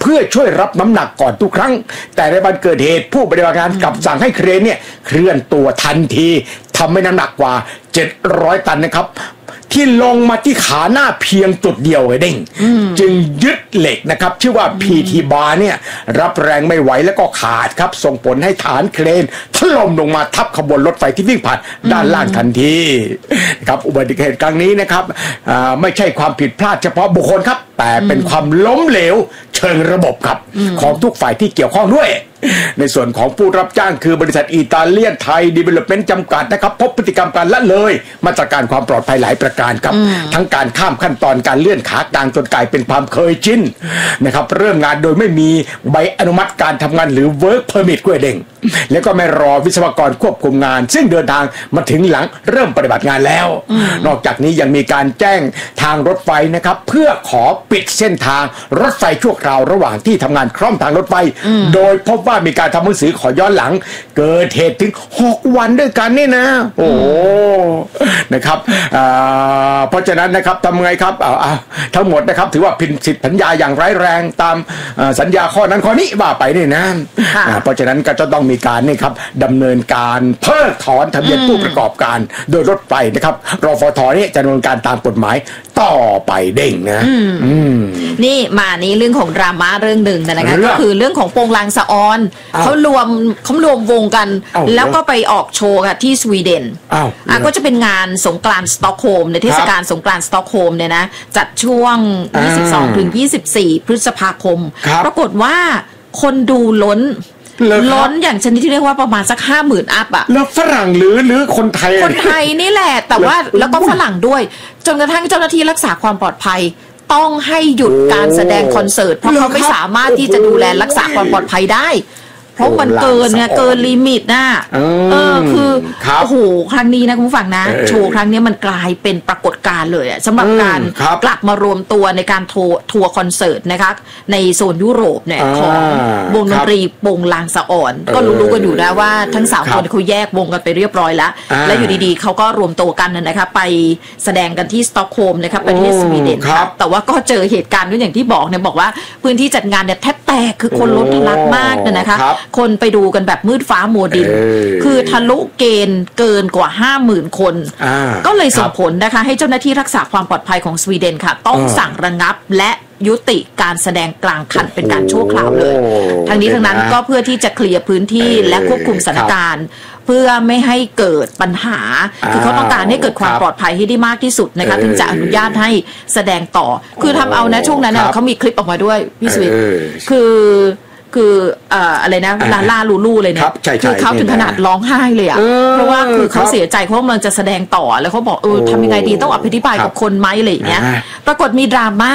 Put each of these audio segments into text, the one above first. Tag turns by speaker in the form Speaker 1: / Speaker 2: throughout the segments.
Speaker 1: พื่อช่วยรับน้ำหนักก่อนทุกครั้งแต่ในวันเกิดเหตุผู้ปฏิบัติงานกลับสั่งให้เครนเนี่ยเคลื่อนตัวทันทีทำให้น้ำหนักกว่า700 ตันนะครับที่ลงมาที่ขาหน้าเพียงจุดเดียวเด้งจึงยึดเหล็กนะครับชื่อว่า PT bar เนี่ยรับแรงไม่ไหวแล้วก็ขาดครับส่งผลให้ฐานเครนถล่มลงมาทับขบวนรถไฟที่วิ่งผ่านด้านล่างทันทีครับอุบัติเหตุครั้งนี้นะครับไม่ใช่ความผิดพลาดเฉพาะบุคคลครับแต่เป็นความล้มเหลวเชิงระบบครับของทุกฝ่ายที่เกี่ยวข้องด้วยในส่วนของผู้รับจ้างคือบริษัทอิตาเลียนไทยดีเวลลอปเมนต์จำกัดนะครับพบพฤติกรรมการละเลยมาตรการความปลอดภัยหลายประการครับทั้งการข้ามขั้นตอนการเลื่อนขากลางจนกลายเป็นความเคยชินนะครับเริ่มงานโดยไม่มีใบอนุมัติการทำงานหรือ work permit กล้วยเด้งแล้วก็ไม่รอวิศวกรควบคุมงานซึ่งเดินทางมาถึงหลังเริ่มปฏิบัติงานแล้วนอกจากนี้ยังมีการแจ้งทางรถไฟนะครับเพื่อขอปิดเส้นทางรถไฟชั่วคราวระหว่างที่ทำงานคล่อมทางรถไฟโดยพบว่ามีการทำหนังสือขอย้อนหลังเกิดเหตุถึง6 วันด้วยกันนี่นะโอ้นะครับเพราะฉะนั้นนะครับทำไงครับทั้งหมดนะครับถือว่าผิดสิทธิสัญญาอย่างร้ายแรงตามสัญญาข้อนั้นข้อนี้ว่าไปนี่นะเพราะฉะนั้นก็จะต้องมีการนี่ครับดำเนินการเพิกถอนทะเบียนผู้ประกอบการโดยรถไฟนะครับรฟท.นี่จะดำเนินการตามกฎหมายต่อไปเด้งนะ
Speaker 2: นี่มานี้เรื่องของดราม่าเรื่องหนึ่งนะคะก็คือเรื่องของโปงลางสะออนเขารวมวงกันแล้วก็ไปออกโชว์ค่ะที่สวีเดนก็จะเป็นงานสงกรานต์สต็อกโฮล์มในเทศกาลสงกรานต์สต็อกโฮล์มเนี่ยนะจัดช่วง22 ถึง 24 พฤษภาคมปรากฏว่าคนดูล้นอย่างชนิดที่เรียกว่าประมาณสัก 50,000 อัพอะ
Speaker 1: แล้วฝรั่งหรือคนไทย
Speaker 2: นี่แหละแต่ว่าแล้วก็ฝรั่งด้วยจนกระทั่งเจ้าหน้าที่รักษาความปลอดภัยต้องให้หยุดการแสดงคอนเสิร์ตเพราะเขาไม่สามารถที่จะดูแลรักษาความปลอดภัยได้เพราะมันเกินเนี่ยเกินลิมิตนะคือโอ้โหครั้งนี้นะคุณผู้ฟังนะโชว์ครั้งนี้มันกลายเป็นปรากฏการณ์เลยสำหรับการกลับมารวมตัวในการทัวร์คอนเสิร์ตนะคะในโซนยุโรปเนี่ยของวงดนตรีโปงลางสะอ่อนก็รู้กันอยู่นะว่าทั้ง3 คนเขาแยกวงกันไปเรียบร้อยแล้วและอยู่ดีๆเขาก็รวมตัวกันนะคะไปแสดงกันที่สต็อกโฮล์มนะครับประเทศสวีเดนแต่ว่าก็เจอเหตุการณ์ด้วยอย่างที่บอกเนี่ยบอกว่าพื้นที่จัดงานเนี่ยแทบแตกคือคนล้นทะลักมากนะคะคนไปดูกันแบบมืดฟ้ามัวดินคือทะลุเกณฑ์เกินกว่า 50,000 คนก็เลยส่งผลนะคะให้เจ้าหน้าที่รักษาความปลอดภัยของสวีเดนค่ะต้องสั่งระงับและยุติการแสดงกลางคันเป็นการชั่วคราวเลยทั้งนี้ทั้งนั้นก็เพื่อที่จะเคลียร์พื้นที่และควบคุมสถานการณ์เพื่อไม่ให้เกิดปัญหาคือเขาต้องการให้เกิดความปลอดภัยให้ได้มากที่สุดนะคะถึงจะอนุญาตให้แสดงต่อคือทำเอานะช่วงนั้นเขามีคลิปออกมาด้วยพี่สวิทคืออะไรนะลาลูลูเลยเนี่ยคือเขาถึงขนาดร้องไห้เลยเพราะว่าคือเขาเสียใจเขากำลังจะแสดงต่อแล้วเขาบอกทำยังไงดีต้องอธิบายกับคนไหมอะไรอย่างเงี้ยปรากฏมีดราม่า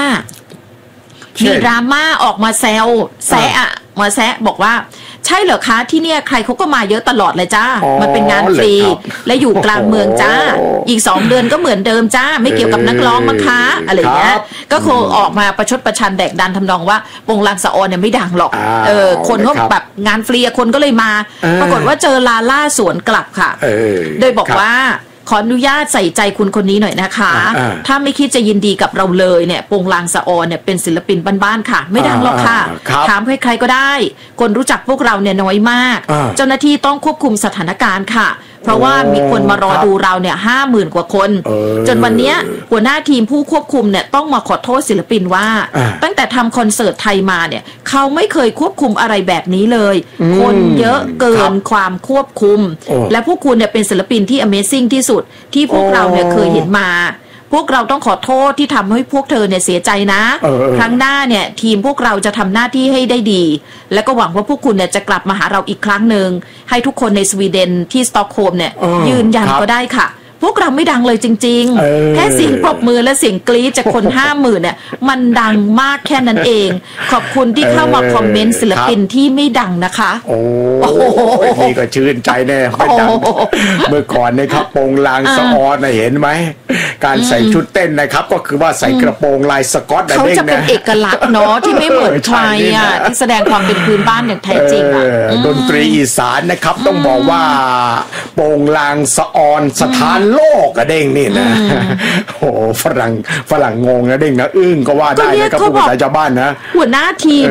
Speaker 2: ออกมาแซะมาแซะบอกว่าใช่เหรอคะที่เนี่ยใครเขาก็มาเยอะตลอดเลยจ้ามันเป็นงานฟรีและอยู่กลางเมืองจ้าอีก2 เดือนก็เหมือนเดิมจ้าไม่เกี่ยวกับนักร้องมั้งคะอะไรเงี้ยก็คงออกมาประชดประชันแดกดันทำนองว่าโปงลางสะออนเนี่ยไม่ดังหรอกคนเขาแบบงานฟรีคนก็เลยมาปรากฏว่าเจอลาล่าสวนกลับค่ะโดยบอกว่าขออนุญาตใส่ใจคุณคนนี้หน่อยนะคะถ้าไม่คิดจะยินดีกับเราเลยเนี่ยโปงลางสะออนเนี่ยเป็นศิลปินบ้านๆค่ะไม่ดังหรอกค่ะถามใครๆก็ได้คนรู้จักพวกเราเนี่ยน้อยมากเจ้าหน้าที่ต้องควบคุมสถานการณ์ค่ะเพราะว่ามีคนมารอดูเราเนี่ย50,000 กว่าคนจนวันนี้หัวหน้าทีมผู้ควบคุมเนี่ยต้องมาขอโทษศิลปินว่าตั้งแต่ทำคอนเสิร์ตไทยมาเนี่ยเขาไม่เคยควบคุมอะไรแบบนี้เลยคนเยอะเกินความควบคุมและพวกคุณเนี่ยเป็นศิลปินที่ Amazing ที่สุดที่พวกเราเนี่ยเคยเห็นมาพวกเราต้องขอโทษที่ทำให้พวกเธอเนี่ยเสียใจนะครั้งหน้าเนี่ยทีมพวกเราจะทำหน้าที่ให้ได้ดีและก็หวังว่าพวกคุณเนี่ยจะกลับมาหาเราอีกครั้งหนึ่งให้ทุกคนในสวีเดนที่สต็อกโฮล์มเนี่ยยืนยันก็ได้ค่ะพวกเราไม่ดังเลยจริงๆแค่เสียงปรบมือและเสียงกรี๊ดจากคน 50,000 เนี่ยมันดังมากแค่นั้นเองขอบคุณที่เข้ามาคอมเมนต์ศิลปินที่ไม่ดังนะคะ
Speaker 1: โอ้นี่ก็ชื่นใจแน่ไม่ดังเมื่อก่อนนะครับโปงลางสะออนเห็นไหมการใส่ชุดเต้นนะครับก็คือว่าใส่กระโปรงลายสก๊อต
Speaker 2: เขาจะเป็นเอกลักษณ์เนาะที่ไม่เหมือนใครที่แสดงความเป็นพื้นบ้านอย่างแท้จริง
Speaker 1: ดนตรีอีสานนะครับต้องบอกว่าโปงลางสะออนสถานโลกกระเด้งนี่นะโอ้ฝรั่งงงนะเด้งนะอึ้งก็ว่าได้นะครับผู้ภาษาชาวบ้านนะ
Speaker 2: หัวหน้าทีม